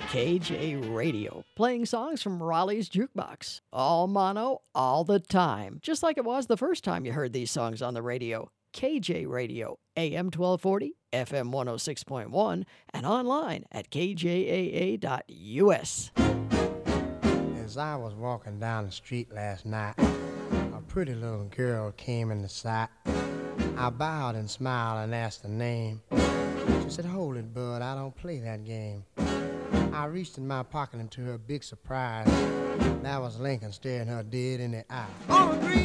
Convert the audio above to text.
KJ Radio, playing songs from Raleigh's Jukebox. All mono, all the time. Just like it was the first time you heard these songs on the radio. KJ Radio, AM 1240, FM 106.1, and online at kjaa.us. As I was walking down the street last night, a pretty little girl came into sight. I bowed and smiled and asked her name. She said, "Hold it, bud, I don't play that game." I reached in my pocket, and to her big surprise, that was Lincoln staring her dead in the eye.